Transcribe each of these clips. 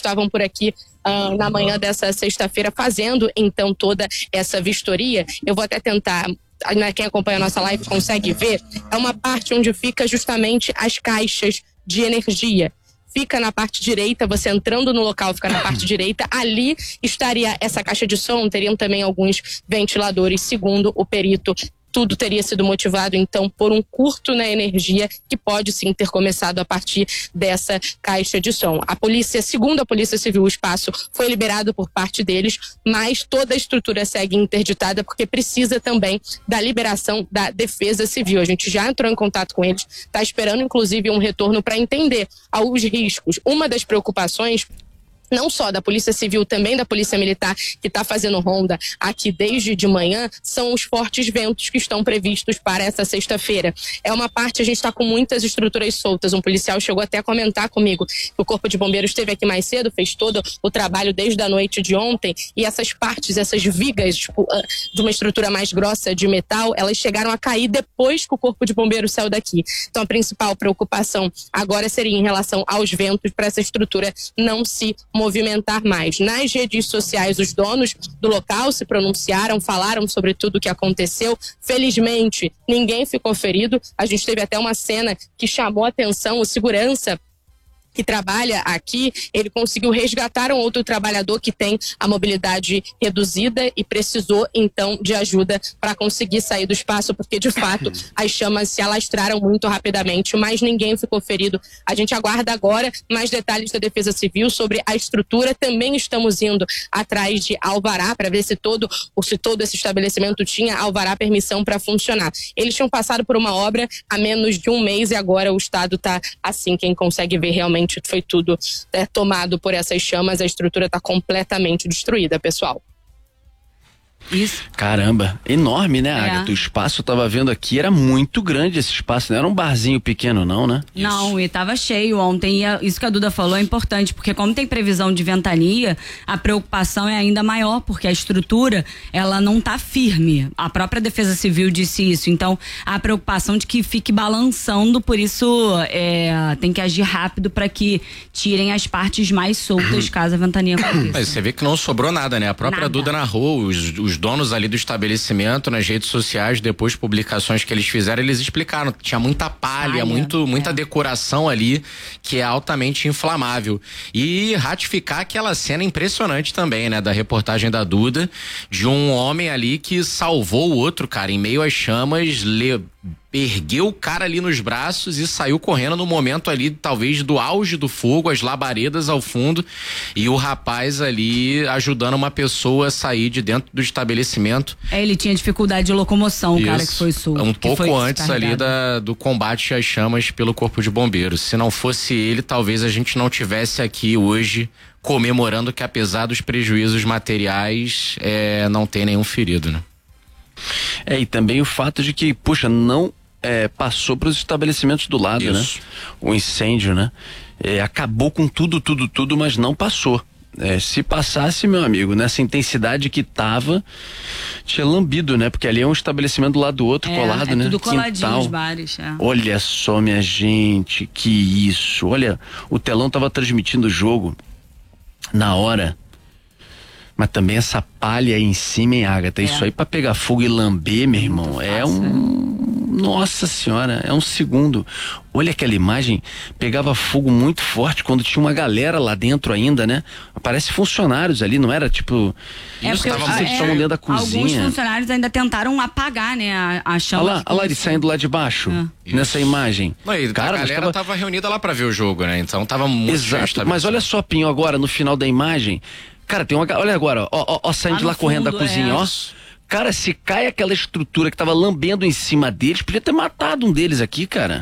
estavam por aqui na manhã dessa sexta-feira fazendo então toda essa vistoria. Eu vou até tentar, quem acompanha a nossa live consegue ver, é uma parte onde fica justamente as caixas de energia. Fica na parte direita, você entrando no local fica na parte direita, ali estaria essa caixa de som, teriam também alguns ventiladores, segundo o perito. Tudo teria sido motivado, então, por um curto na energia que pode sim ter começado a partir dessa caixa de som. A polícia, segundo a Polícia Civil, o espaço foi liberado por parte deles, mas toda a estrutura segue interditada porque precisa também da liberação da Defesa Civil. A gente já entrou em contato com eles, está esperando inclusive um retorno para entender os riscos. Uma das preocupações, não só da Polícia Civil, também da Polícia Militar, que está fazendo ronda aqui desde de manhã, são os fortes ventos que estão previstos para essa sexta-feira. É uma parte, a gente está com muitas estruturas soltas. Um policial chegou até a comentar comigo que o Corpo de Bombeiros esteve aqui mais cedo, fez todo o trabalho desde a noite de ontem, e essas partes, essas vigas, tipo, de uma estrutura mais grossa de metal, elas chegaram a cair depois que o Corpo de Bombeiros saiu daqui. Então a principal preocupação agora seria em relação aos ventos, para essa estrutura não se movimentar mais. Nas redes sociais, os donos do local se pronunciaram, falaram sobre tudo o que aconteceu. Felizmente, ninguém ficou ferido. A gente teve até uma cena que chamou a atenção, o segurança que trabalha aqui, ele conseguiu resgatar um outro trabalhador que tem a mobilidade reduzida e precisou, então, de ajuda para conseguir sair do espaço, porque, de fato, as chamas se alastraram muito rapidamente, mas ninguém ficou ferido. A gente aguarda agora mais detalhes da Defesa Civil sobre a estrutura. Também estamos indo atrás de alvará para ver se todo esse estabelecimento tinha alvará, permissão para funcionar. Eles tinham passado por uma obra há menos de um mês e agora o estado está assim, quem consegue ver realmente foi tudo tomado por essas chamas, a estrutura está completamente destruída, pessoal. Isso. Caramba, enorme, né, Agatha? O espaço, eu tava vendo aqui, era muito grande esse espaço, não era um barzinho pequeno não, né? Não, e tava cheio ontem, e isso que a Duda falou é importante, porque como tem previsão de ventania, a preocupação é ainda maior, porque a estrutura, ela não tá firme. A própria Defesa Civil disse isso, então a preocupação de que fique balançando, por isso tem que agir rápido para que tirem as partes mais soltas caso a ventania aconteça. Mas você vê que não sobrou nada, né? A própria Duda narrou, os donos ali do estabelecimento nas redes sociais, depois de publicações que eles fizeram, eles explicaram que tinha muita palha, muita decoração ali que é altamente inflamável. E ratificar aquela cena impressionante também, né, da reportagem da Duda, de um homem ali que salvou o outro, cara, em meio às chamas, ergueu o cara ali nos braços e saiu correndo no momento ali, talvez do auge do fogo, as labaredas ao fundo, e o rapaz ali ajudando uma pessoa a sair de dentro do estabelecimento. Ele tinha dificuldade de locomoção, o cara que foi solto. Um pouco antes ali do combate às chamas pelo Corpo de Bombeiros. Se não fosse ele, talvez a gente não tivesse aqui hoje comemorando que, apesar dos prejuízos materiais, não tem nenhum ferido, né? E também o fato de que, puxa, não passou para os estabelecimentos do lado, né? O incêndio, né? Acabou com tudo, mas não passou. Se passasse, meu amigo, nessa intensidade que tava, tinha lambido, né? Porque ali é um estabelecimento do lado do outro, colado, né? Tudo coladinho, os bares. Olha só, minha gente, que isso. Olha, o telão tava transmitindo o jogo na hora. Mas também essa palha aí em cima, hein, Agatha? Isso aí pra pegar fogo e lamber, meu irmão, nossa senhora, é um segundo. Olha aquela imagem, pegava fogo muito forte quando tinha uma galera lá dentro ainda, né? Parece funcionários ali, não era tipo... estavam dentro da cozinha. Alguns funcionários ainda tentaram apagar, né, a chama. Olha lá ele saindo lá de baixo, nessa imagem. Cara, a galera tava reunida lá pra ver o jogo, né? Então tava muito... Exato, mas olha só, Pinho, agora no final da imagem, cara, tem uma... Olha agora, ó saindo lá correndo da cozinha, ó. Cara, se cai aquela estrutura que tava lambendo em cima deles, podia ter matado um deles aqui, cara.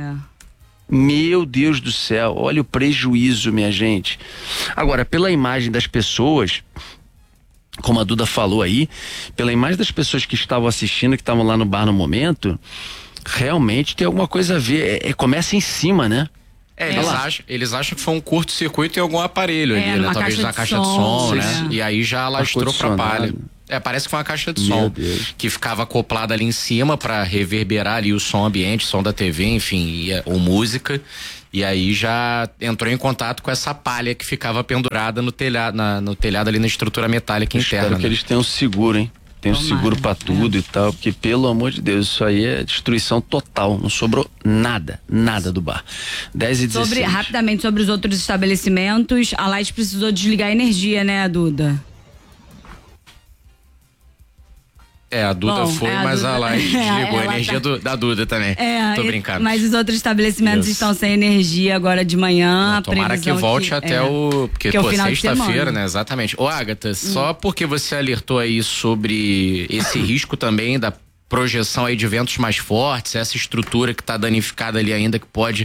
Meu Deus do céu, olha o prejuízo, minha gente. Agora, pela imagem das pessoas, como a Duda falou aí, pela imagem das pessoas que estavam assistindo, que estavam lá no bar no momento, realmente tem alguma coisa a ver. Começa em cima, né? Eles acham que foi um curto-circuito em algum aparelho ali, né? Talvez na caixa de som, né? E aí já alastrou pra palha. Parece que foi uma caixa de som que ficava acoplada ali em cima para reverberar ali o som ambiente, som da TV, enfim, ou música. E aí já entrou em contato com essa palha que ficava pendurada no telhado, no telhado ali na estrutura metálica interna. Espero que eles tenham seguro, hein? Tem um seguro pra tudo e tal, porque pelo amor de Deus, isso aí é destruição total, não sobrou nada do bar. 10h16. Rapidamente, sobre os outros estabelecimentos, a Light precisou desligar a energia, né, Duda? A Duda mas Duda, a Light desligou a energia da Duda também. Tô brincando. Mas os outros estabelecimentos estão sem energia agora de manhã. Tomara que volte até porque sexta-feira, né? Exatamente. Ô, Agatha, só porque você alertou aí sobre esse risco também da projeção aí de ventos mais fortes, essa estrutura que está danificada ali ainda, que pode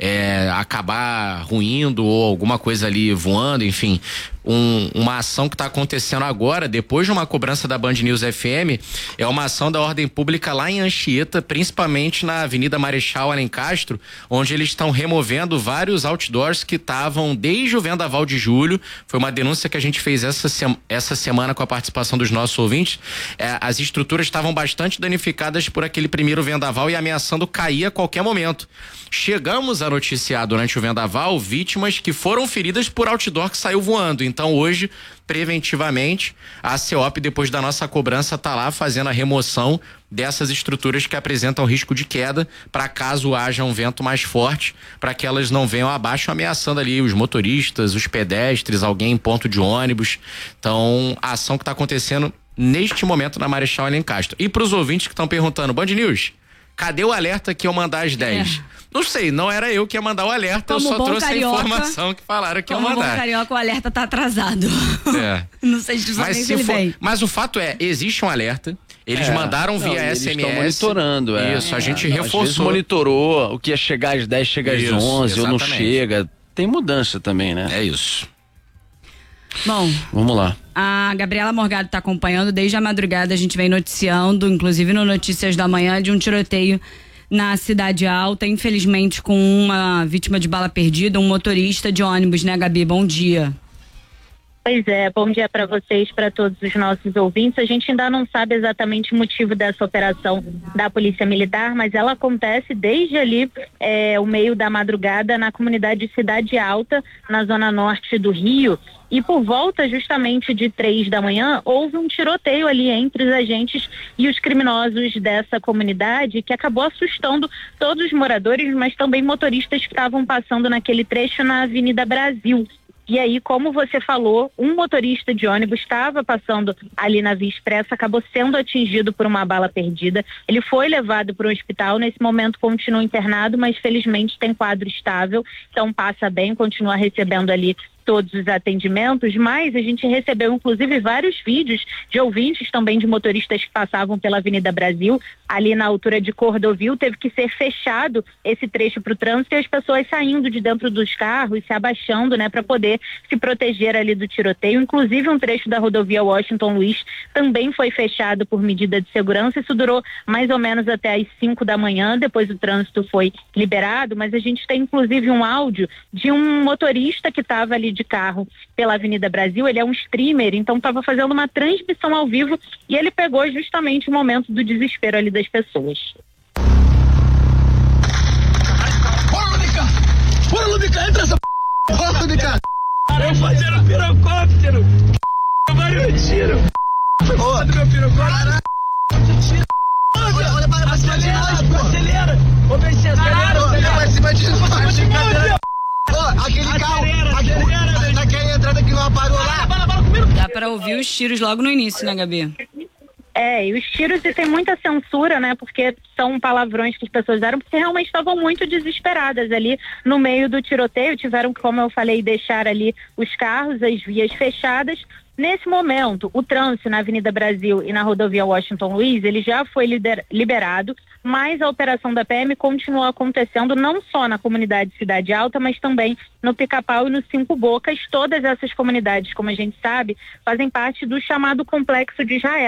acabar ruindo ou alguma coisa ali voando, enfim. Uma ação que está acontecendo agora, depois de uma cobrança da Band News FM, é uma ação da ordem pública lá em Anchieta, principalmente na Avenida Marechal Alencastro, onde eles estão removendo vários outdoors que estavam desde o Vendaval de julho. Foi uma denúncia que a gente fez essa semana com a participação dos nossos ouvintes. As estruturas estavam bastante danificadas por aquele primeiro vendaval e ameaçando cair a qualquer momento. Chegamos a noticiar durante o vendaval vítimas que foram feridas por outdoor que saiu voando. Então hoje, preventivamente, a CEOP, depois da nossa cobrança, está lá fazendo a remoção dessas estruturas que apresentam risco de queda, para caso haja um vento mais forte, para que elas não venham abaixo, ameaçando ali os motoristas, os pedestres, alguém em ponto de ônibus. Então, a ação que está acontecendo neste momento na Marechal Alencastro. E para os ouvintes que estão perguntando, Band News, cadê o alerta que eu mandar às 10? Não sei, não era eu que ia mandar o alerta, eu só trouxe a informação que falaram que ia mandar. Como bom carioca, o alerta tá atrasado. Não sei se ele vem. Mas o fato existe um alerta, eles mandaram via SMS. Eles estão monitorando, Isso, a gente reforçou. Às vezes monitorou, o que ia chegar às 10 chega às 11, ou não chega. Tem mudança também, né? É isso. Bom, vamos lá. A Gabriela Morgado está acompanhando desde a madrugada, a gente vem noticiando, inclusive no Notícias da Manhã, de um tiroteio na Cidade Alta, infelizmente com uma vítima de bala perdida, um motorista de ônibus, né, Gabi? Bom dia. Pois é, bom dia para vocês, para todos os nossos ouvintes. A gente ainda não sabe exatamente o motivo dessa operação da Polícia Militar, mas ela acontece desde ali o meio da madrugada na comunidade de Cidade Alta, na zona norte do Rio. E por volta justamente de 3 da manhã, houve um tiroteio ali entre os agentes e os criminosos dessa comunidade, que acabou assustando todos os moradores, mas também motoristas que estavam passando naquele trecho na Avenida Brasil. E aí, como você falou, um motorista de ônibus estava passando ali na Via Expressa, acabou sendo atingido por uma bala perdida. Ele foi levado para o hospital, nesse momento continua internado, mas felizmente tem quadro estável, então passa bem, continua recebendo ali todos os atendimentos, mas a gente recebeu inclusive vários vídeos de ouvintes também de motoristas que passavam pela Avenida Brasil, ali na altura de Cordovil, teve que ser fechado esse trecho para o trânsito e as pessoas saindo de dentro dos carros, se abaixando, né, para poder se proteger ali do tiroteio. Inclusive um trecho da rodovia Washington Luiz também foi fechado por medida de segurança. Isso durou mais ou menos até às 5 da manhã, depois o trânsito foi liberado, mas a gente tem inclusive um áudio de um motorista que estava ali de carro pela Avenida Brasil. Ele é um streamer, então estava fazendo uma transmissão ao vivo e ele pegou justamente o momento do desespero ali das pessoas. Bora, Ludica, entra essa bora, Ludica! Eu fazendo pirocóptero! Vários tiros! Ô, meu pirocóptero! Olha para acelera! Ô, BC, acelera! Vai cima de nós! Aquele carro, naquela entrada que não apagou lá. Dá pra ouvir os tiros logo no início, né, Gabi? E os tiros, e tem muita censura, né, porque são palavrões que as pessoas deram, porque realmente estavam muito desesperadas ali no meio do tiroteio, tiveram que, como eu falei, deixar ali os carros, as vias fechadas. Nesse momento, o trânsito na Avenida Brasil e na rodovia Washington Luiz, ele já foi liberado, mas a operação da PM continua acontecendo não só na comunidade Cidade Alta, mas também no Pica-Pau e no Cinco Bocas. Todas essas comunidades, como a gente sabe, fazem parte do chamado Complexo de Israel,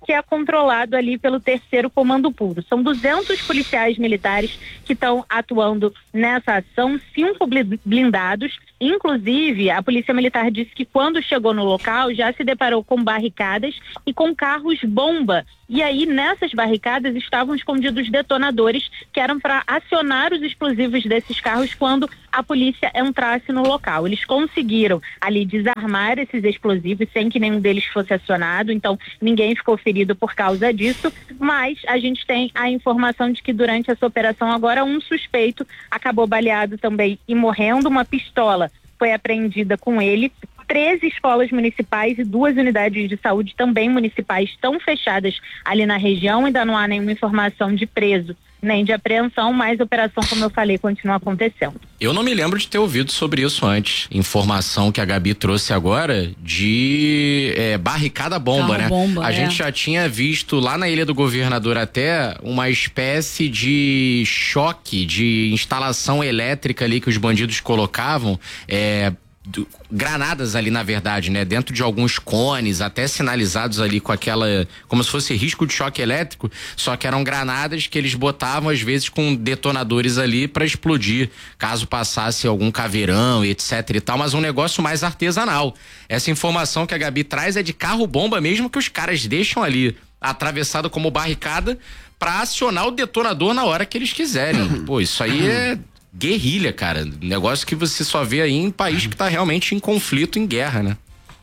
que é controlado ali pelo 3º Comando Puro. São 200 policiais militares que estão atuando nessa ação, 5 blindados. Inclusive, a Polícia Militar disse que quando chegou no local já se deparou com barricadas e com carros-bomba. E aí, nessas barricadas, estavam escondidos detonadores que eram para acionar os explosivos desses carros quando a polícia entrasse no local. Eles conseguiram ali desarmar esses explosivos sem que nenhum deles fosse acionado, então ninguém ficou ferido por causa disso, mas a gente tem a informação de que durante essa operação agora um suspeito acabou baleado também e morrendo. Uma pistola foi apreendida com ele. 13 escolas municipais e 2 unidades de saúde também municipais estão fechadas ali na região. Ainda não há nenhuma informação de preso nem de apreensão, mas a operação, como eu falei, continua acontecendo. Eu não me lembro de ter ouvido sobre isso antes. Informação que a Gabi trouxe agora de barricada bomba, né? A gente já tinha visto lá na Ilha do Governador até uma espécie de choque de instalação elétrica ali que os bandidos colocavam, granadas ali, na verdade, né? Dentro de alguns cones, até sinalizados ali com aquela, como se fosse risco de choque elétrico, só que eram granadas que eles botavam às vezes com detonadores ali para explodir, caso passasse algum caveirão, etc e tal, mas um negócio mais artesanal. Essa informação que a Gabi traz é de carro-bomba mesmo, que os caras deixam ali atravessado como barricada para acionar o detonador na hora que eles quiserem. Pô, isso aí é guerrilha, cara. Negócio que você só vê aí em país que tá realmente em conflito, em guerra, né?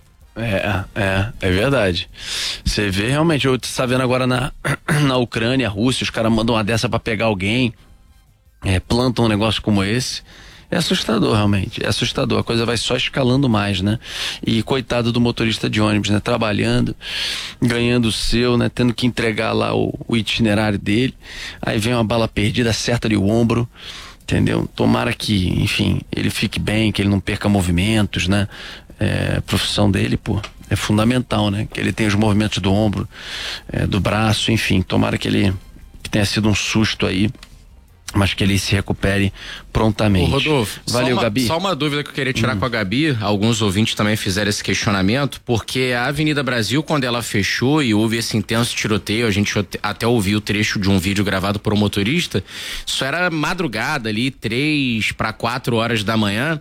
É verdade. Você vê realmente, eu tá vendo agora na Ucrânia, Rússia, os caras mandam uma dessa pra pegar alguém, plantam um negócio como esse. É assustador, realmente, é assustador, a coisa vai só escalando mais, né? E coitado do motorista de ônibus, né? Trabalhando, ganhando o seu, né? Tendo que entregar lá o itinerário dele, aí vem uma bala perdida, acerta-lhe o ombro, entendeu? Tomara que, enfim, ele fique bem, que ele não perca movimentos, né? A profissão dele, é fundamental, né? Que ele tenha os movimentos do ombro, do braço, enfim, tomara que tenha sido um susto aí, mas que ele se recupere prontamente. Ô, Rodolfo, valeu, Gabi. Só uma dúvida que eu queria tirar com a Gabi, alguns ouvintes também fizeram esse questionamento, porque a Avenida Brasil, quando ela fechou e houve esse intenso tiroteio, a gente até ouviu o trecho de um vídeo gravado por um motorista, isso era madrugada ali, 3 para 4 horas da manhã.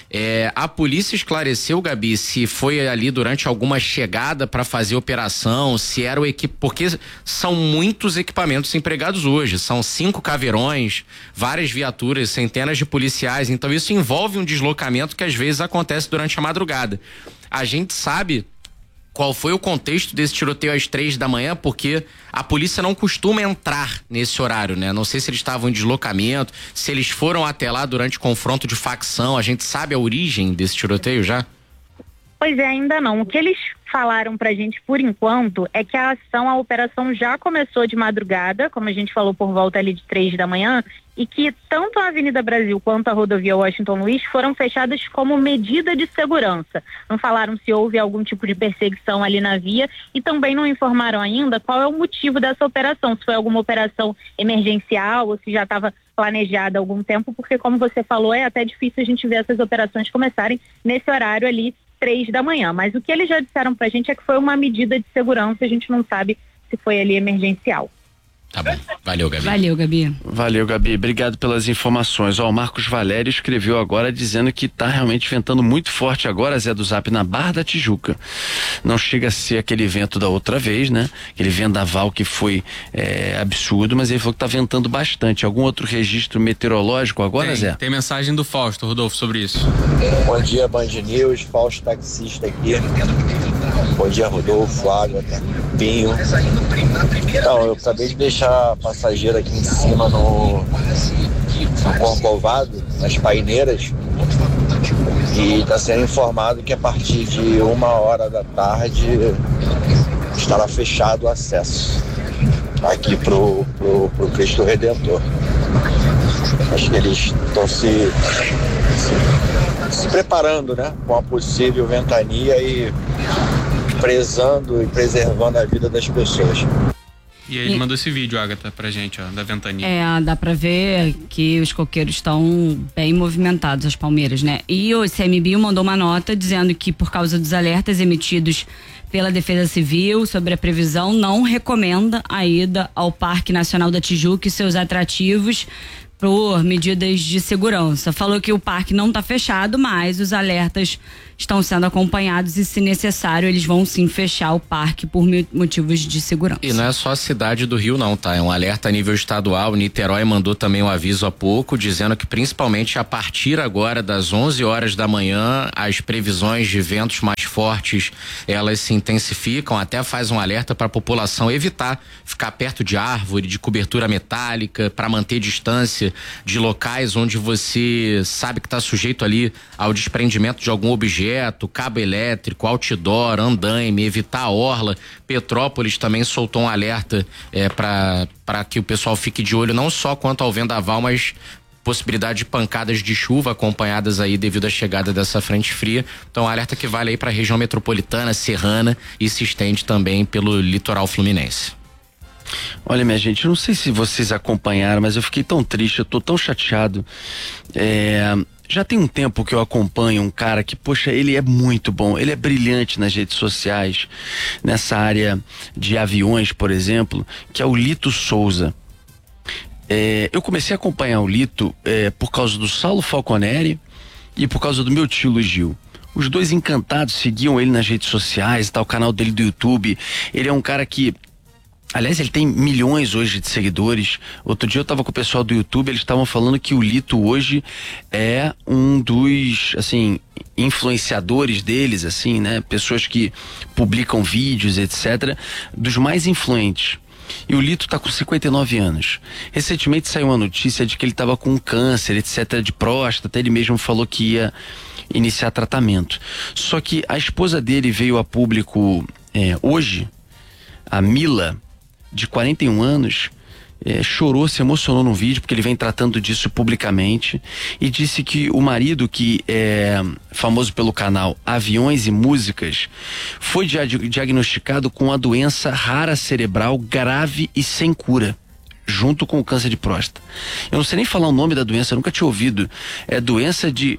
A polícia esclareceu, Gabi, se foi ali durante alguma chegada para fazer operação, se era o porque são muitos equipamentos empregados hoje, são 5 caveirões, várias viaturas, centenas de policiais, então isso envolve um deslocamento que às vezes acontece durante a madrugada. A gente sabe qual foi o contexto desse tiroteio às 3 da manhã, porque a polícia não costuma entrar nesse horário, né? Não sei se eles estavam em deslocamento, se eles foram até lá durante confronto de facção. A gente sabe a origem desse tiroteio já? Pois é, ainda não. O que eles falaram pra gente por enquanto é que a operação já começou de madrugada, como a gente falou, por volta ali de 3 da manhã, e que tanto a Avenida Brasil quanto a rodovia Washington Luiz foram fechadas como medida de segurança. Não falaram se houve algum tipo de perseguição ali na via e também não informaram ainda qual é o motivo dessa operação, se foi alguma operação emergencial ou se já estava planejada há algum tempo, porque como você falou, é até difícil a gente ver essas operações começarem nesse horário ali, 3 da manhã, mas o que eles já disseram pra gente é que foi uma medida de segurança, a gente não sabe se foi ali emergencial. Tá bom, valeu, Gabi. Valeu, Gabi. Valeu, Gabi, obrigado pelas informações. O Marcos Valério escreveu agora dizendo que tá realmente ventando muito forte agora, Zé do Zap, na Barra da Tijuca. Não chega a ser aquele vento da outra vez, né? Aquele vendaval que foi absurdo, mas ele falou que tá ventando bastante. Algum outro registro meteorológico agora, Zé? Tem mensagem do Fausto, Rodolfo, sobre isso. Bom dia, Band News, Fausto taxista aqui. Bom dia, Rodolfo, Agatha, Pinho. Então, eu acabei de deixar a passageira aqui em cima no Corcovado, nas paineiras, e está sendo informado que a partir de 1h da tarde estará fechado o acesso aqui pro Cristo Redentor. Acho que eles estão se preparando, né, com a possível ventania e prezando e preservando a vida das pessoas. E ele mandou esse vídeo, Agatha, pra gente, ó, da ventania. Dá pra ver que os coqueiros estão bem movimentados, as palmeiras, né? E o ICMBio mandou uma nota dizendo que, por causa dos alertas emitidos pela Defesa Civil sobre a previsão, não recomenda a ida ao Parque Nacional da Tijuca e seus atrativos por medidas de segurança. Falou que o parque não está fechado, mas os alertas estão sendo acompanhados e, se necessário, eles vão sim fechar o parque por motivos de segurança. E não é só a cidade do Rio não, tá? É um alerta a nível estadual. Niterói mandou também um aviso há pouco, dizendo que principalmente a partir agora das 11 horas da manhã, as previsões de ventos mais fortes, elas se intensificam, até faz um alerta para a população evitar ficar perto de árvore, de cobertura metálica, para manter distância de locais onde você sabe que está sujeito ali ao desprendimento de algum objeto, cabo elétrico, outdoor, andaime, evitar a orla. Petrópolis também soltou um alerta para que o pessoal fique de olho não só quanto ao vendaval, mas possibilidade de pancadas de chuva acompanhadas aí devido à chegada dessa frente fria. Então, alerta que vale aí para a região metropolitana, serrana e se estende também pelo litoral fluminense. Olha, minha gente, eu não sei se vocês acompanharam, mas eu fiquei tão triste, eu tô tão chateado. Já tem um tempo que eu acompanho um cara que, poxa, ele é muito bom, ele é brilhante nas redes sociais, nessa área de aviões, por exemplo, que é o Lito Souza. Eu comecei a acompanhar o Lito por causa do Saulo Falconeri e por causa do meu tio Luiz Gil. Os dois encantados seguiam ele nas redes sociais, tá, o canal dele do YouTube. Ele é um cara que, aliás, ele tem milhões hoje de seguidores. Outro dia eu tava com o pessoal do YouTube, eles estavam falando que o Lito hoje é um dos, assim, influenciadores deles, assim, né? Pessoas que publicam vídeos, etc., dos mais influentes. E o Lito tá com 59 anos. Recentemente saiu uma notícia de que ele tava com câncer, etc., de próstata. Ele mesmo falou que ia iniciar tratamento. Só que a esposa dele veio a público hoje, a Mila, de 41 anos, chorou, se emocionou no vídeo, porque ele vem tratando disso publicamente, e disse que o marido, que é famoso pelo canal Aviões e Músicas, foi diagnosticado com uma doença rara cerebral grave e sem cura, junto com o câncer de próstata. Eu não sei nem falar o nome da doença, eu nunca tinha ouvido. É doença de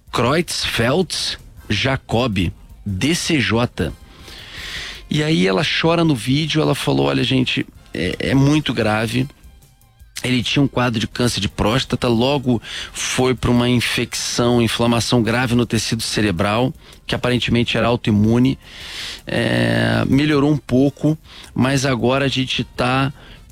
Creutzfeldt-Jakob, DCJ. E aí ela chora no vídeo, ela falou, olha, gente, é muito grave. Ele tinha um quadro de câncer de próstata, logo foi para uma inflamação grave no tecido cerebral, que aparentemente era autoimune. Melhorou um pouco, mas agora a gente está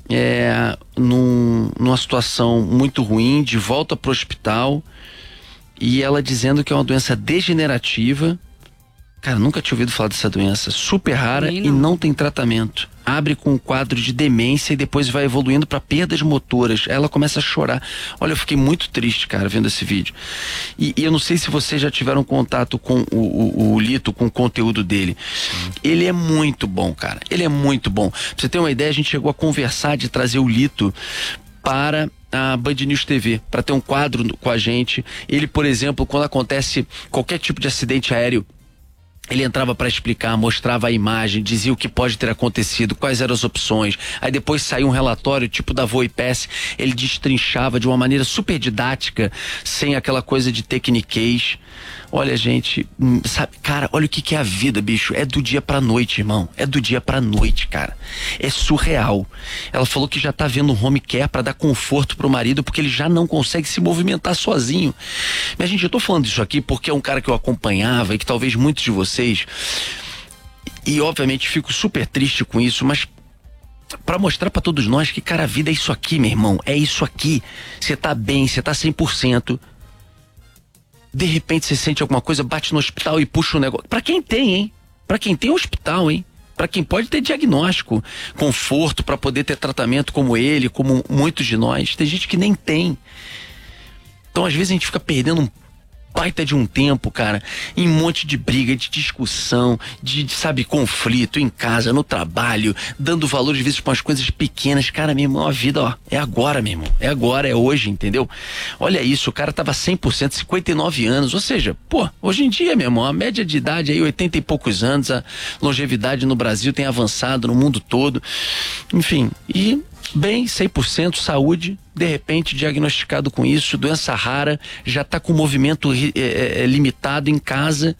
numa situação muito ruim, de volta para o hospital, e ela dizendo que é uma doença degenerativa. Cara, nunca tinha ouvido falar dessa doença, super rara e não tem tratamento. Abre com um quadro de demência e depois vai evoluindo para perdas motoras. Ela começa a chorar. Olha, eu fiquei muito triste, cara, vendo esse vídeo. E eu não sei se vocês já tiveram contato com o Lito, com o conteúdo dele. Ele é muito bom, cara. Ele é muito bom. Pra você ter uma ideia, a gente chegou a conversar de trazer o Lito para a Band News TV, para ter um quadro com a gente. Ele, por exemplo, quando acontece qualquer tipo de acidente aéreo, ele entrava para explicar, mostrava a imagem, dizia o que pode ter acontecido, quais eram as opções. Aí depois saiu um relatório tipo da Voipes, ele destrinchava de uma maneira super didática, sem aquela coisa de tecniquez. Olha, gente, sabe, cara, olha o que é a vida, bicho. É do dia pra noite, irmão. É do dia pra noite, cara. É surreal. Ela falou que já tá vendo um home care pra dar conforto pro marido, porque ele já não consegue se movimentar sozinho. Mas, gente, eu tô falando isso aqui porque é um cara que eu acompanhava e que talvez muitos de vocês, e obviamente fico super triste com isso, mas pra mostrar pra todos nós que, cara, a vida é isso aqui, meu irmão. É isso aqui. Você tá bem, você tá 100%. De repente você sente alguma coisa, bate no hospital e puxa o negócio. Pra quem tem, hein? Pra quem tem hospital, hein? Pra quem pode ter diagnóstico, conforto pra poder ter tratamento como ele, como muitos de nós. Tem gente que nem tem. Então às vezes a gente fica perdendo baita de um tempo, cara, em um monte de briga, de discussão, de sabe, conflito em casa, no trabalho, dando valor às vezes para umas coisas pequenas. Cara, meu irmão, a vida, ó, é agora, meu irmão, é agora, é hoje, entendeu? Olha isso, o cara tava 100%, 59 anos, ou seja, pô, hoje em dia, meu irmão, a média de idade aí, 80 e poucos anos, a longevidade no Brasil tem avançado no mundo todo, enfim, e bem, 100% saúde, de repente diagnosticado com isso, doença rara, já tá com movimento limitado em casa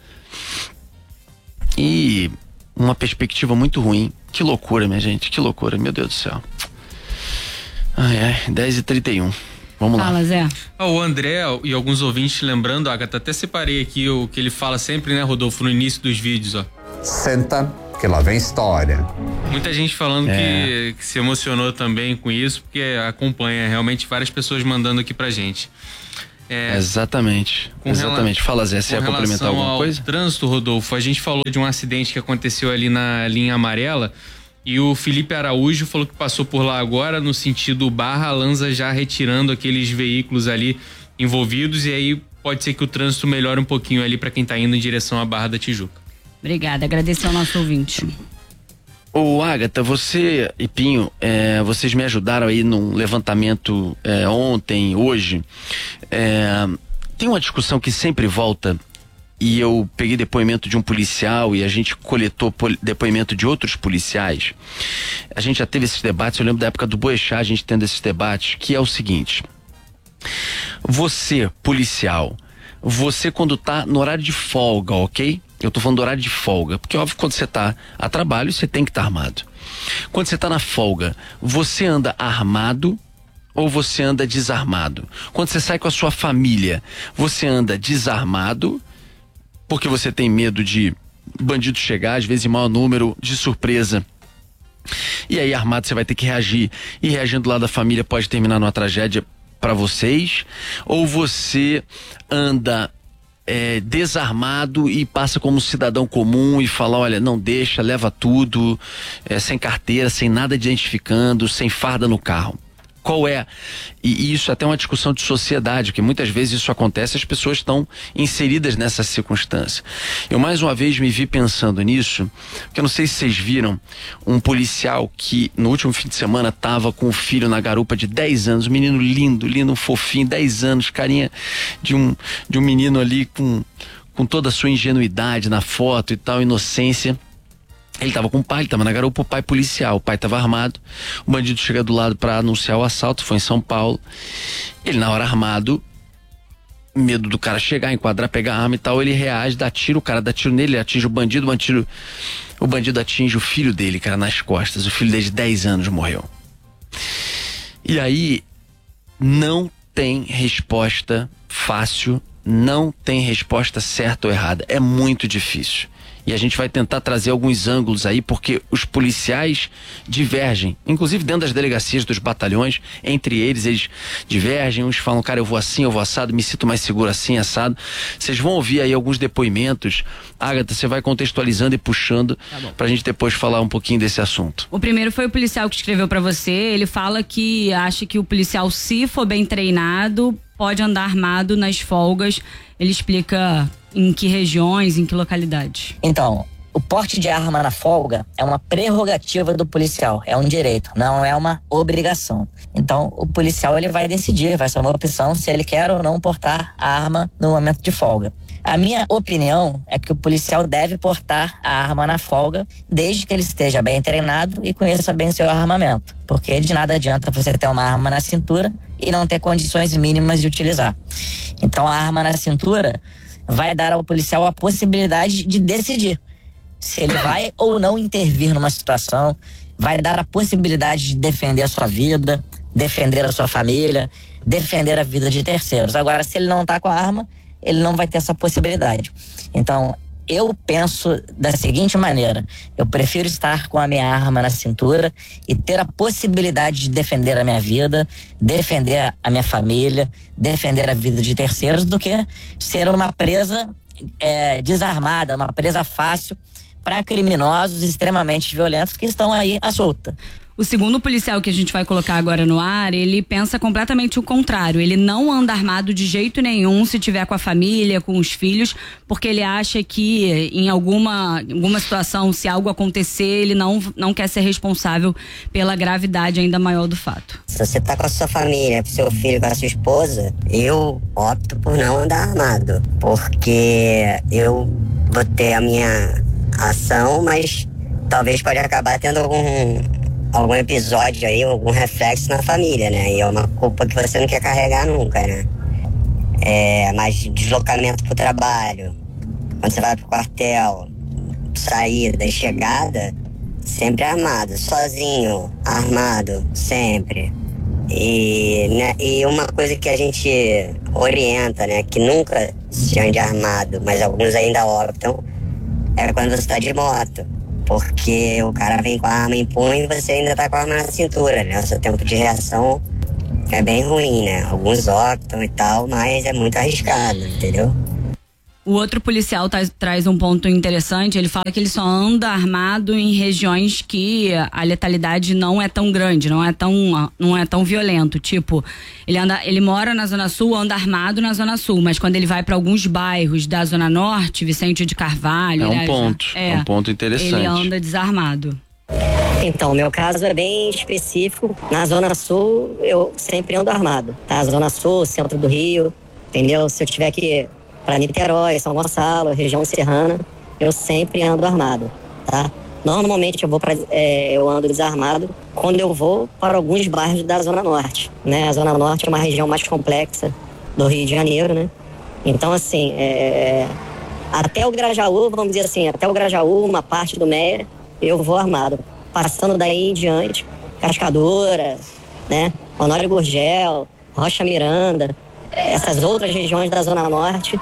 e uma perspectiva muito ruim. Que loucura, minha gente, que loucura, meu Deus do céu. Ai, 10h31. Vamos lá. Fala, Zé. O André e alguns ouvintes lembrando, Agatha, até separei aqui o que ele fala sempre, né, Rodolfo, no início dos vídeos, ó. Senta, que lá vem história. Muita gente falando que se emocionou também com isso, porque acompanha realmente várias pessoas mandando aqui pra gente. Exatamente. Fala, Zé, você ia complementar alguma coisa? Trânsito, Rodolfo, a gente falou de um acidente que aconteceu ali na linha amarela e o Felipe Araújo falou que passou por lá agora no sentido Barra Lanza, já retirando aqueles veículos ali envolvidos, e aí pode ser que o trânsito melhore um pouquinho ali para quem tá indo em direção à Barra da Tijuca. Obrigada, agradecer ao nosso ouvinte. Ô, Agatha, você e Pinho, vocês me ajudaram aí num levantamento ontem, hoje. Tem uma discussão que sempre volta, e eu peguei depoimento de um policial e a gente coletou depoimento de outros policiais. A gente já teve esses debates, eu lembro da época do Boechat, a gente tendo esses debates, que é o seguinte: você, policial, você quando tá no horário de folga, ok? Eu tô falando do horário de folga, porque óbvio, quando você tá a trabalho, você tem que estar armado. Quando você tá na folga, você anda armado ou você anda desarmado? Quando você sai com a sua família, você anda desarmado porque você tem medo de bandido chegar, às vezes em maior número, de surpresa. E aí armado você vai ter que reagir, e reagindo lá da família pode terminar numa tragédia para vocês? Ou você anda desarmado e passa como cidadão comum e fala, olha, não deixa, leva tudo, sem carteira, sem nada identificando, sem farda no carro? Qual é? E isso até é uma discussão de sociedade, porque muitas vezes isso acontece, as pessoas estão inseridas nessa circunstância. Eu mais uma vez me vi pensando nisso, porque eu não sei se vocês viram um policial que no último fim de semana estava com o filho na garupa de 10 anos, um menino lindo, um fofinho, 10 anos, carinha de um menino ali com toda a sua ingenuidade na foto e tal, inocência. Ele tava com o pai, ele tava na garupa, o pai policial, o pai tava armado, o bandido chega do lado para anunciar o assalto, foi em São Paulo, ele na hora armado, medo do cara chegar, enquadrar, pegar a arma e tal, ele reage, dá tiro, o cara dá tiro nele, ele atinge o bandido atinge o filho dele, cara, nas costas, o filho dele de 10 anos morreu. E aí, não tem resposta fácil, não tem resposta certa ou errada, é muito difícil. E a gente vai tentar trazer alguns ângulos aí, porque os policiais divergem, inclusive dentro das delegacias dos batalhões, entre eles divergem, uns falam, cara, eu vou assim, eu vou assado, me sinto mais seguro assim, assado. Vocês vão ouvir aí alguns depoimentos. Agatha, você vai contextualizando e puxando pra gente depois falar um pouquinho desse assunto. O primeiro foi o policial que escreveu pra você, ele fala que acha que o policial, se for bem treinado, pode andar armado nas folgas. Ele explica em que regiões, em que localidades. Então, o porte de arma na folga é uma prerrogativa do policial, é um direito, não é uma obrigação. Então, o policial ele vai decidir, vai ser uma opção se ele quer ou não portar a arma no momento de folga. A minha opinião é que o policial deve portar a arma na folga, desde que ele esteja bem treinado e conheça bem seu armamento. Porque de nada adianta você ter uma arma na cintura e não ter condições mínimas de utilizar. Então, a arma na cintura vai dar ao policial a possibilidade de decidir se ele vai ou não intervir numa situação, vai dar a possibilidade de defender a sua vida, defender a sua família, defender a vida de terceiros. Agora, se ele não está com a arma, ele não vai ter essa possibilidade. Então, eu penso da seguinte maneira: eu prefiro estar com a minha arma na cintura e ter a possibilidade de defender a minha vida, defender a minha família, defender a vida de terceiros, do que ser uma presa desarmada, uma presa fácil para criminosos extremamente violentos que estão aí à solta. O segundo policial que a gente vai colocar agora no ar, ele pensa completamente o contrário. Ele não anda armado de jeito nenhum se tiver com a família, com os filhos, porque ele acha que em alguma situação, se algo acontecer, ele não quer ser responsável pela gravidade ainda maior do fato. Se você tá com a sua família, com seu filho, com a sua esposa, eu opto por não andar armado, porque eu vou ter a minha ação, mas talvez pode acabar tendo algum episódio aí, algum reflexo na família, né? E é uma culpa que você não quer carregar nunca, né? Mas deslocamento pro trabalho, quando você vai pro quartel, saída e chegada, sempre armado, sozinho, armado, sempre. E uma coisa que a gente orienta, né? Que nunca se ande armado, mas alguns ainda optam, é quando você tá de moto. Porque o cara vem com a arma em punho e você ainda tá com a arma na cintura, né? O seu tempo de reação é bem ruim, né? Alguns optam e tal, mas é muito arriscado, entendeu? O outro policial traz um ponto interessante. Ele fala que ele só anda armado em regiões que a letalidade não é tão grande, não é tão violento. Tipo, ele mora na Zona Sul, anda armado na Zona Sul, mas quando ele vai para alguns bairros da Zona Norte, Vicente de Carvalho... É um ponto interessante. Ele anda desarmado. Então, meu caso é bem específico. Na Zona Sul, eu sempre ando armado, tá? Zona Sul, centro do Rio, entendeu? Se eu tiver que para Niterói, São Gonçalo, região serrana, eu sempre ando armado, tá? Normalmente eu ando desarmado quando eu vou para alguns bairros da Zona Norte, né? A Zona Norte é uma região mais complexa do Rio de Janeiro, né? Então, assim, até o Grajaú, vamos dizer assim, até o Grajaú, uma parte do Meia, eu vou armado. Passando daí em diante, Cascadura, né? Honório Gurgel, Rocha Miranda, essas outras regiões da Zona Norte,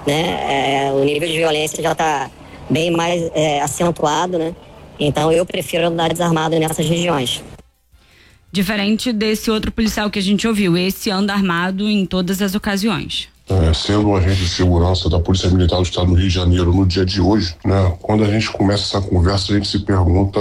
né? O nível de violência já está bem mais acentuado, né? Então eu prefiro andar desarmado nessas regiões. Diferente desse outro policial que a gente ouviu, esse anda armado em todas as ocasiões. Sendo um agente de segurança da Polícia Militar do Estado do Rio de Janeiro no dia de hoje, né? Quando a gente começa essa conversa, a gente se pergunta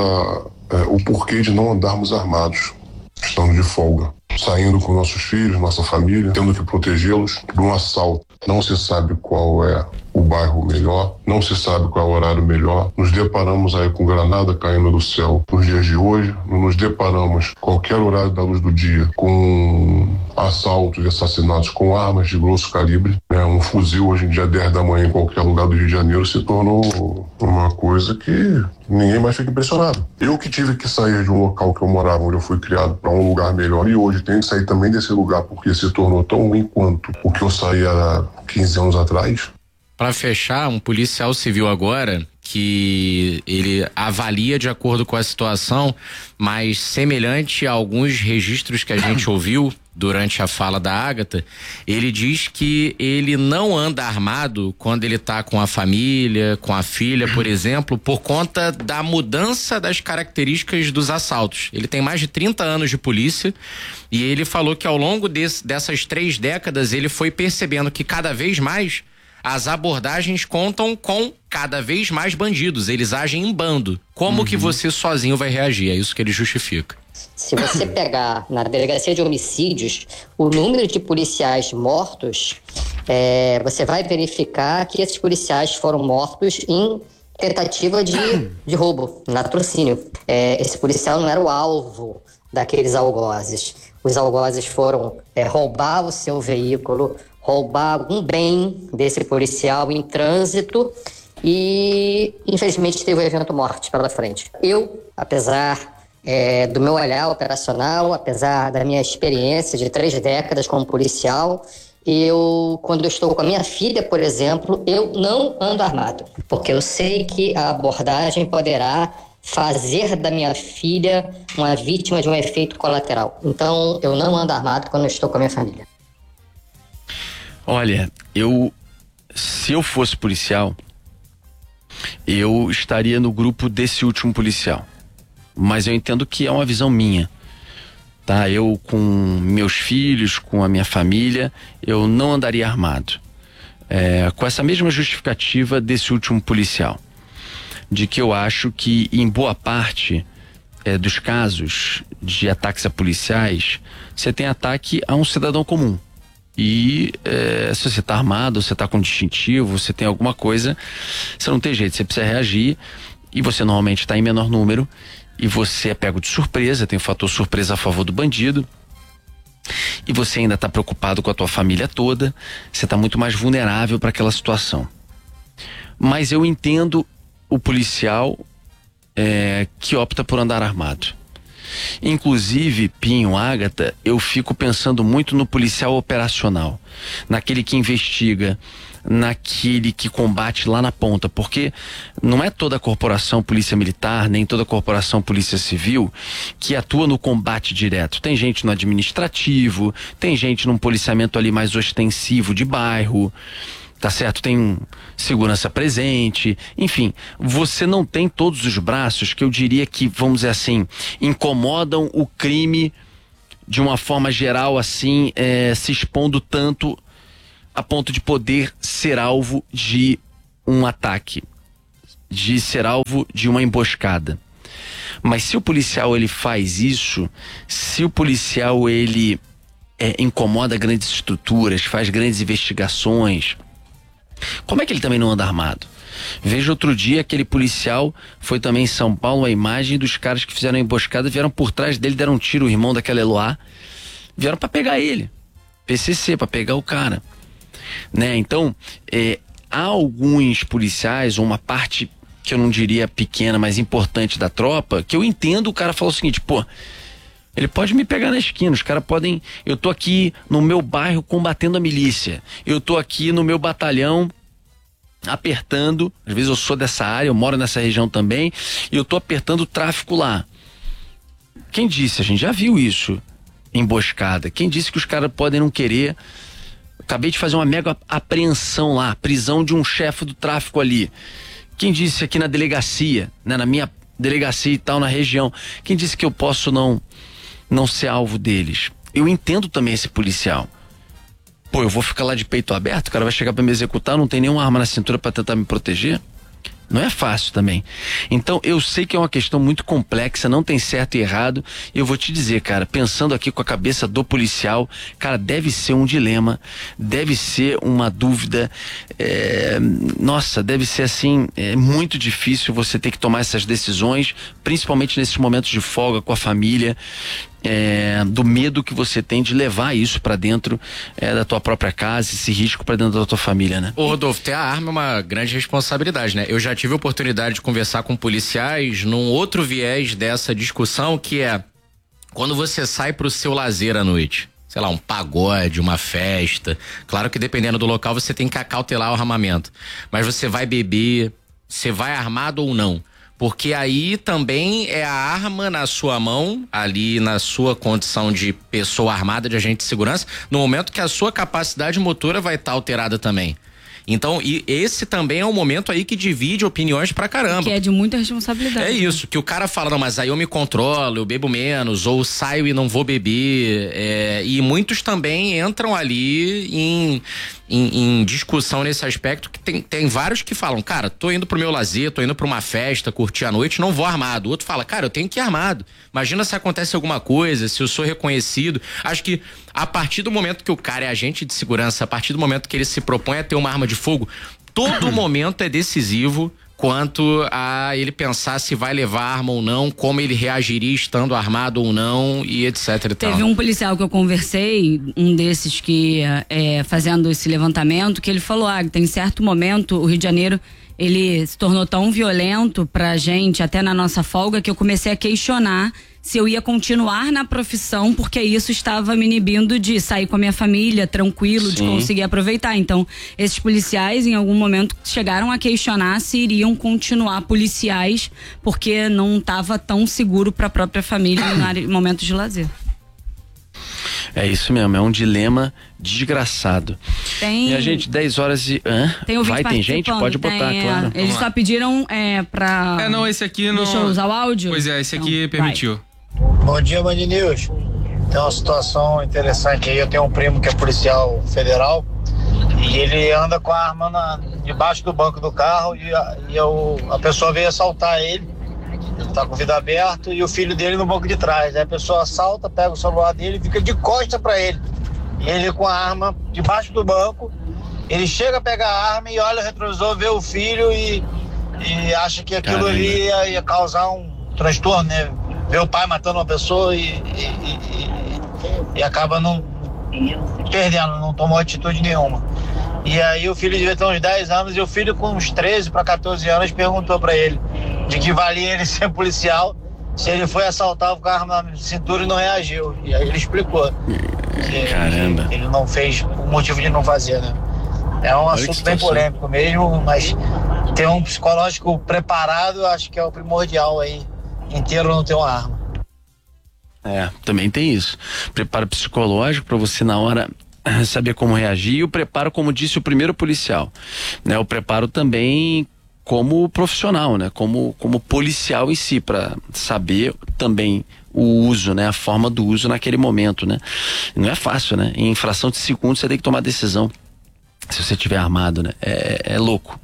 o porquê de não andarmos armados, estando de folga, saindo com nossos filhos, nossa família, tendo que protegê-los de um assalto. Não se sabe qual é o bairro melhor, não se sabe qual é o horário melhor. Nos deparamos aí com granada caindo do céu nos dias de hoje, nos deparamos qualquer horário da luz do dia com assaltos e assassinatos com armas de grosso calibre. Um fuzil hoje em dia 10 da manhã em qualquer lugar do Rio de Janeiro se tornou uma coisa que ninguém mais fica impressionado. Eu que tive que sair de um local que eu morava, onde eu fui criado, para um lugar melhor, e hoje tenho que sair também desse lugar porque se tornou tão ruim quanto o que eu saí há 15 anos atrás. Para fechar, um policial civil agora que ele avalia de acordo com a situação, mas semelhante a alguns registros que a gente ouviu durante a fala da Ágata, ele diz que ele não anda armado quando ele tá com a família, com a filha, por exemplo, por conta da mudança das características dos assaltos. Ele tem mais de 30 anos de polícia e ele falou que ao longo dessas 3 décadas ele foi percebendo que cada vez mais as abordagens contam com cada vez mais bandidos, eles agem em bando. Como que você sozinho vai reagir? É isso que ele justifica. Se você pegar na delegacia de homicídios o número de policiais mortos, você vai verificar que esses policiais foram mortos em tentativa de roubo, latrocínio. Esse policial não era o alvo daqueles algozes. Os algozes foram roubar o seu veículo, roubar algum bem desse policial em trânsito e, infelizmente, teve um evento morte pela frente. Eu, apesar do meu olhar operacional, apesar da minha experiência de 3 décadas como policial, quando eu estou com a minha filha, por exemplo, eu não ando armado, porque eu sei que a abordagem poderá fazer da minha filha uma vítima de um efeito colateral. Então, eu não ando armado quando eu estou com a minha família. Olha, se eu fosse policial, eu estaria no grupo desse último policial. Mas eu entendo que é uma visão minha, tá? Eu com meus filhos, com a minha família, eu não andaria armado. Com essa mesma justificativa desse último policial. De que eu acho que, em boa parte, dos casos de ataques a policiais, você tem ataque a um cidadão comum. E se você está armado, você está com distintivo, você tem alguma coisa, você não tem jeito, você precisa reagir, e você normalmente está em menor número, e você é pego de surpresa, tem o fator surpresa a favor do bandido, e você ainda está preocupado com a tua família toda, você está muito mais vulnerável para aquela situação. Mas eu entendo o policial que opta por andar armado. Inclusive, Pinho, Ágata, eu fico pensando muito no policial operacional, naquele que investiga, naquele que combate lá na ponta, porque não é toda a corporação polícia militar, nem toda a corporação polícia civil que atua no combate direto. Tem gente no administrativo, tem gente num policiamento ali mais ostensivo de bairro, tá certo? Tem segurança presente, enfim, você não tem todos os braços que eu diria que, vamos dizer assim, incomodam o crime de uma forma geral, assim, se expondo tanto a ponto de poder ser alvo de um ataque, de ser alvo de uma emboscada. Mas se o policial ele faz isso, se o policial ele incomoda grandes estruturas, faz grandes investigações, como é que ele também não anda armado? Veja outro dia aquele policial, foi também em São Paulo, a imagem dos caras que fizeram a emboscada, vieram por trás dele, deram um tiro, o irmão daquela Eloá, vieram pra pegar ele, PCC, pra pegar o cara, né? Então, há alguns policiais, ou uma parte que eu não diria pequena, mas importante da tropa, que eu entendo. O cara falou o seguinte, pô, ele pode me pegar na esquina, os caras podem, eu tô aqui no meu bairro combatendo a milícia, eu tô aqui no meu batalhão apertando, às vezes eu sou dessa área, eu moro nessa região também, e eu tô apertando o tráfico lá. Quem disse? A gente já viu isso, emboscada. Quem disse que os caras podem não querer? Acabei de fazer uma mega apreensão lá, prisão de um chefe do tráfico ali. Quem disse aqui na delegacia, né, na minha delegacia e tal, na região, quem disse que eu posso não ser alvo deles? Eu entendo também esse policial. Pô, eu vou ficar lá de peito aberto, o cara vai chegar pra me executar, não tem nenhuma arma na cintura pra tentar me proteger? Não é fácil também. Então, eu sei que é uma questão muito complexa, não tem certo e errado. Eu vou te dizer, cara, pensando aqui com a cabeça do policial, cara, deve ser um dilema, deve ser uma dúvida, nossa, deve ser assim, muito difícil você ter que tomar essas decisões, principalmente nesses momentos de folga com a família, do medo que você tem de levar isso pra dentro da tua própria casa, esse risco pra dentro da tua família, né? Ô Rodolfo, ter a arma é uma grande responsabilidade, né? Eu já tive a oportunidade de conversar com policiais num outro viés dessa discussão, que é quando você sai pro seu lazer à noite, sei lá, um pagode, uma festa, claro que dependendo do local você tem que acautelar o armamento, mas você vai beber, você vai armado ou não? Porque aí também é a arma na sua mão, ali na sua condição de pessoa armada, de agente de segurança, no momento que a sua capacidade motora vai estar alterada também. Então, e esse também é um momento aí que divide opiniões pra caramba. Que é de muita responsabilidade. É isso, que o cara fala, não, mas aí eu me controlo, eu bebo menos, ou saio e não vou beber, e muitos também entram ali em discussão nesse aspecto, que tem vários que falam, cara, tô indo pro meu lazer, tô indo pra uma festa, curtir a noite, não vou armado. O outro fala, cara, eu tenho que ir armado. Imagina se acontece alguma coisa, se eu sou reconhecido. Acho que a partir do momento que o cara é agente de segurança, a partir do momento que ele se propõe a ter uma arma de fogo, todo momento é decisivo quanto a ele pensar se vai levar arma ou não, como ele reagiria estando armado ou não, e etc e tal. Teve um policial que eu conversei, um desses que fazendo esse levantamento, que ele falou, em certo momento o Rio de Janeiro ele se tornou tão violento pra gente, até na nossa folga, que eu comecei a questionar se eu ia continuar na profissão, porque isso estava me inibindo de sair com a minha família tranquilo, de conseguir aproveitar. Então, esses policiais em algum momento chegaram a questionar se iriam continuar policiais, porque não estava tão seguro para a própria família em momentos de lazer. É isso mesmo, é um dilema desgraçado. E a gente, 10 horas e... Tem gente? Pode botar, claro. Eles só pediram pra... não, esse aqui não... Deixa eu usar o áudio? Pois é, esse aqui permitiu. Bom dia, Band News. Tem uma situação interessante aí. Eu tenho um primo que é policial federal e ele anda com a arma debaixo do banco do carro e a pessoa veio assaltar ele Ele tá com o vidro aberto e o filho dele no banco de trás. Aí a pessoa assalta, pega o celular dele e fica de costa pra ele. E ele com a arma debaixo do banco. Ele chega a pegar a arma e olha o retrovisor, vê o filho e acha que aquilo ali ia causar um transtorno, né? Vê o pai matando uma pessoa e acaba não perdendo, não tomou atitude nenhuma. E aí o filho devia ter uns 10 anos e o filho com uns 13 para 14 anos perguntou para ele de que valia ele ser policial se ele foi assaltar com a arma na cintura e não reagiu. E aí ele explicou que ele não fez o motivo de não fazer, né? É um assunto bem polêmico mesmo, mas ter um psicológico preparado acho que é o primordial aí, inteiro não ter uma arma. Também tem isso. Preparo psicológico para você na hora saber como reagir, e o preparo, como disse o primeiro policial, né? O preparo também como profissional, né? Como policial em si, para saber também o uso, né? A forma do uso naquele momento, né? Não é fácil, né? Em fração de segundos você tem que tomar decisão. Se você estiver armado, né? É louco.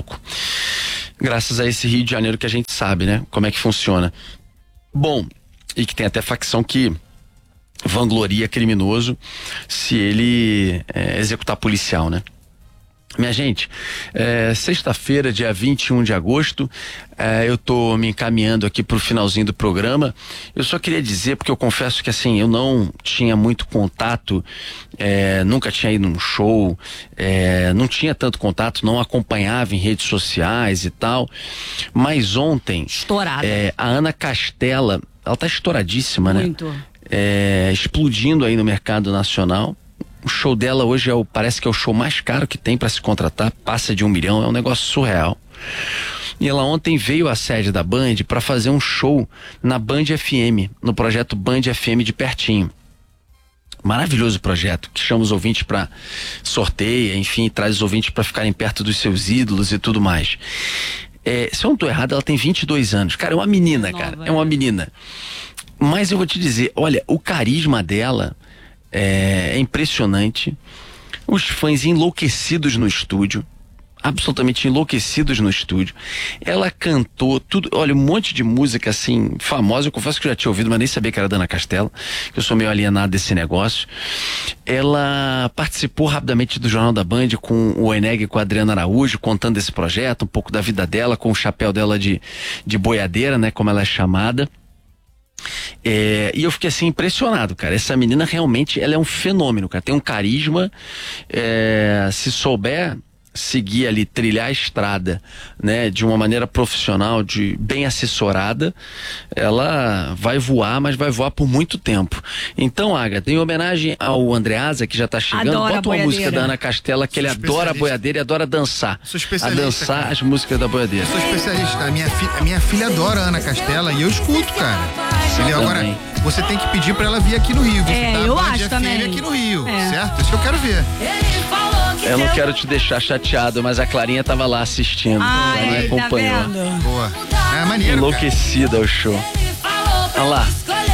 Graças a esse Rio de Janeiro que a gente sabe, né? Como é que funciona. Bom, e que tem até facção que vangloria criminoso se ele executar policial, né? Minha gente, sexta-feira, dia 21 de agosto, eu tô me encaminhando aqui pro finalzinho do programa. Eu só queria dizer, porque eu confesso que assim, eu não tinha muito contato, nunca tinha ido num show, não tinha tanto contato, não acompanhava em redes sociais e tal, mas ontem estourada. A Ana Castela, ela tá estouradíssima, muito, né? Explodindo aí no mercado nacional. O show dela hoje parece que é o show mais caro que tem para se contratar, passa de 1 milhão, é um negócio surreal. E ela ontem veio à sede da Band para fazer um show na Band FM, no projeto Band FM de Pertinho. Maravilhoso projeto, que chama os ouvintes para sorteio, enfim, traz os ouvintes para ficarem perto dos seus ídolos e tudo mais. Se eu não tô errado, ela tem 22 anos. Cara, é uma menina, é uma menina. Mas eu vou te dizer, olha, o carisma dela é impressionante. Os fãs enlouquecidos no estúdio, absolutamente enlouquecidos no estúdio. Ela cantou tudo, olha, um monte de música assim, famosa. Eu confesso que eu já tinha ouvido, mas nem sabia que era da Ana Castela, que eu sou meio alienado desse negócio. Ela participou rapidamente do Jornal da Band com o Eneg e com a Adriana Araújo, contando esse projeto, um pouco da vida dela, com o chapéu dela de boiadeira, né, como ela é chamada. E eu fiquei assim impressionado, cara. Essa menina realmente, ela é um fenômeno, cara. Tem um carisma, se souber seguir ali, trilhar a estrada, né, de uma maneira profissional, bem assessorada, ela vai voar, mas vai voar por muito tempo. Então, Agatha, em homenagem ao Andreasa, que já tá chegando, bota uma música da Ana Castela, que ele adora a boiadeira e adora dançar. Sou especialista, a dançar, cara, as músicas da boiadeira. Sou especialista. A minha filha adora a Ana Castela e eu escuto, cara. Entendeu? Agora, você tem que pedir pra ela vir aqui no Rio. Eu acho também. Aqui no Rio, certo? Isso que eu quero ver. Eu não quero te deixar chateado, mas a Clarinha tava lá assistindo. Ela me acompanhou. Tá boa. É maneiro, enlouquecida cara. O show. Olha lá.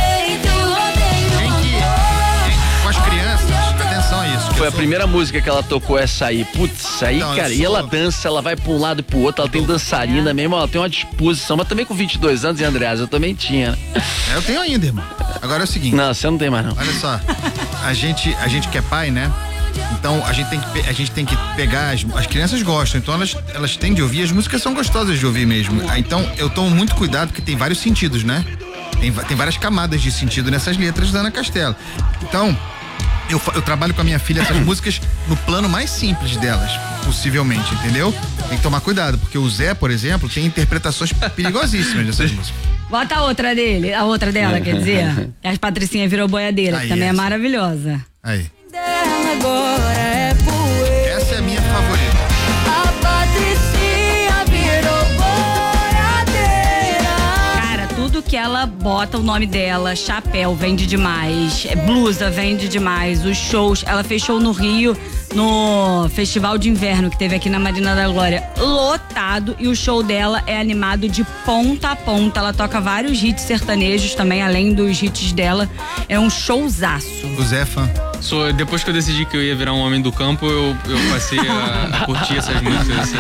Com as crianças, atenção a isso. Foi a primeira música que ela tocou, essa aí. Putz, aí, então, cara, e ela dança, ela vai pra um lado e pro outro, ela tem dançarina mesmo, ela tem uma disposição, mas também com 22 anos, e Andreasa, eu também tinha. Eu tenho ainda, irmão. Agora é o seguinte. Não, você não tem mais não. Olha só, a gente que é pai, né? Então a gente tem que pegar, as crianças gostam, então elas têm de ouvir, as músicas são gostosas de ouvir mesmo. Então eu tomo muito cuidado porque tem vários sentidos, né? Tem várias camadas de sentido nessas letras da Ana Castela. Então eu trabalho com a minha filha essas músicas no plano mais simples delas, possivelmente, entendeu? Tem que tomar cuidado, porque o Zé, por exemplo, tem interpretações perigosíssimas dessas músicas. Bota a outra dela, quer dizer. As Patricinha virou boiadeira, que também é maravilhosa. Aí. Agora é poeira. Essa é a minha favorita. A Patricinha virou boiadeira. Cara, tudo que ela bota o nome dela, chapéu, vende demais, blusa, vende demais, os shows, ela fez show no Rio, no Festival de Inverno que teve aqui na Marina da Glória, lotado, e o show dela é animado de ponta a ponta. Ela toca vários hits sertanejos também, além dos hits dela. É um showzaço. O Zé é fã. Depois que eu decidi que eu ia virar um homem do campo, eu passei a curtir essas músicas assim.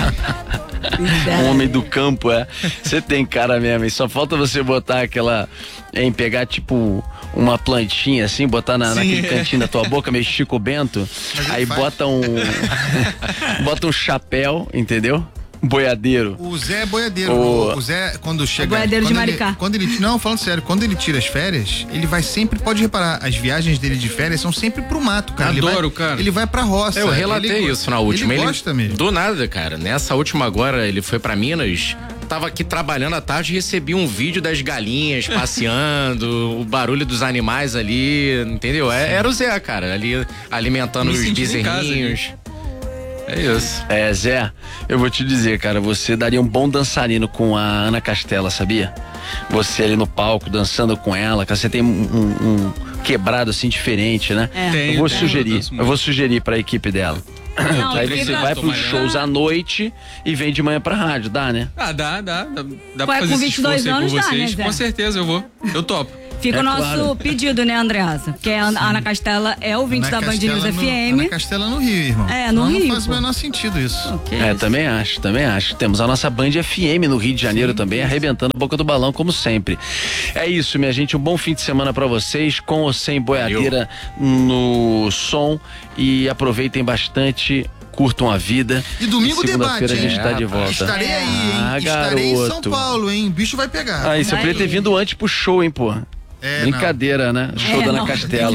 Um homem do campo, Você tem cara mesmo, e só falta você botar pegar tipo uma plantinha assim, botar naquele cantinho da tua boca, meio Chico Bento, aí bota um chapéu, entendeu? Boiadeiro. O Zé é boiadeiro. O Zé, quando chega. Boiadeiro de Maricá. Não, falando sério, quando ele tira as férias, ele vai sempre, pode reparar, as viagens dele de férias são sempre pro mato, cara. Cara. Ele vai pra roça. Eu relatei isso na última. Ele gosta mesmo. Do nada, cara. Nessa última agora, ele foi pra Minas. Tava aqui trabalhando à tarde e recebi um vídeo das galinhas passeando, o barulho dos animais ali, entendeu? Era o Zé, cara, ali alimentando os bezerrinhos. É isso. Zé, eu vou te dizer, cara, você daria um bom dançarino com a Ana Castela, sabia? Você ali no palco, dançando com ela, cara, você tem um quebrado assim diferente, né? Eu vou sugerir pra equipe dela. Não, aí você vai pros shows à noite e vem de manhã pra rádio, dá, né? Dá pra fazer esse esforço aí por vocês. Com certeza eu vou. Eu topo. Fica o nosso pedido, né, Andreasa? Porque a Ana Castela é ouvinte da Band News FM. Ana Castela no Rio, irmão. No Rio. Não faz o menor sentido isso. Também acho. Temos a nossa Band FM no Rio de Janeiro também, arrebentando a boca do balão, como sempre. É isso, minha gente. Um bom fim de semana pra vocês, com ou sem boiadeira no som. E aproveitem bastante. Curtam a vida. E domingo segunda-feira a gente tá de volta. Estarei aí, hein? Estarei em São Paulo, hein? O bicho vai pegar. Você podia ter vindo antes pro show, hein, pô? Brincadeira, né? Show da Ana Castela.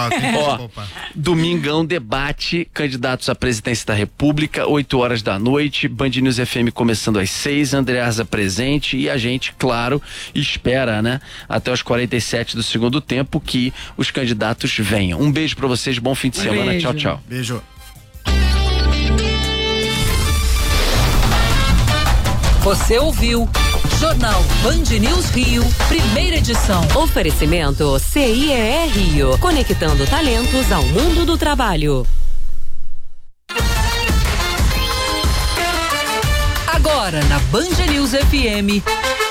Domingão, debate, candidatos à presidência da República, 8h da noite, Band News FM começando às 6, Andreasa presente e a gente, claro, espera, né? Até os 47 do segundo tempo que os candidatos venham. Um beijo pra vocês, bom fim de semana. Tchau, tchau. Beijo. Você ouviu Jornal Band News Rio, primeira edição. Oferecimento CIEE Rio, conectando talentos ao mundo do trabalho. Agora na Band News FM,